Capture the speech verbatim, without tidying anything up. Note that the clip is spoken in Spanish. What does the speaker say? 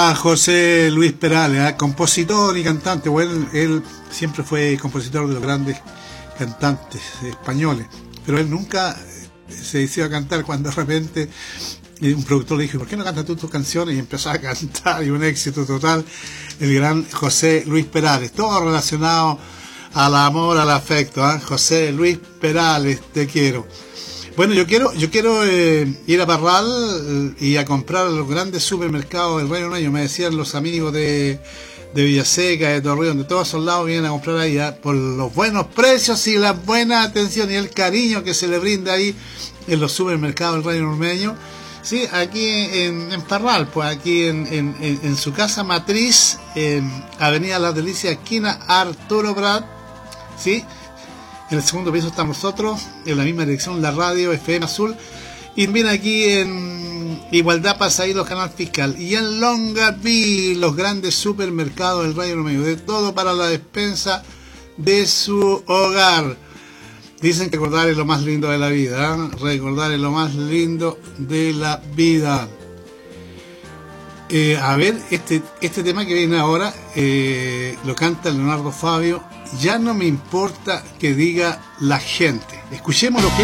a José Luis Perales, ¿eh? Compositor y cantante. Bueno, él, él siempre fue compositor de los grandes cantantes españoles, pero él nunca se decidió a cantar. Cuando de repente un productor le dijo: ¿por qué no cantas tú tus canciones? Y empezó a cantar, y un éxito total, el gran José Luis Perales. Todo relacionado al amor, al afecto, ¿eh? José Luis Perales, te quiero. Bueno, yo quiero yo quiero eh, ir a Parral y a comprar a los grandes supermercados del Reino Unido. Me decían los amigos de, de Villaseca, de Torreón, de todos esos lados, vienen a comprar ahí, ¿eh? Por los buenos precios y la buena atención y el cariño que se le brinda ahí en los supermercados del Reino Unido. Sí, aquí en, en Parral, pues aquí en, en, en, en su casa matriz, en Avenida Las Delicias, esquina Arturo Prat, ¿sí? En el segundo piso estamos nosotros, en la misma dirección, la radio F M Azul. Y viene aquí en Igualdad Pasaídos, Canal Fiscal. Y en Longaví, los grandes supermercados del Reino Unido. De todo para la despensa de su hogar. Dicen que recordar es lo más lindo de la vida, ¿eh? Recordar es lo más lindo de la vida. Eh, a ver, este, este tema que viene ahora, eh, lo canta Leonardo Fabio. Ya no me importa que diga la gente. Escuchemos lo que